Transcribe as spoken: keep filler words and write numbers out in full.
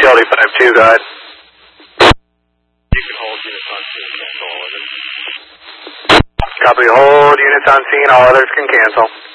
utility five two, go ahead. You can hold units on scene, cancel all others. Copy, hold units on scene, all others can cancel.